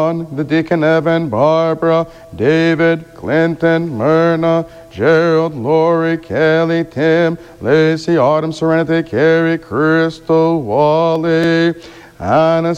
Dawn, the Deacon Evan, Barbara, David, Clinton, Myrna, Gerald, Lori, Kelly, Tim, Lacey, Autumn, Serenity, Carrie, Crystal, Wally, Anna,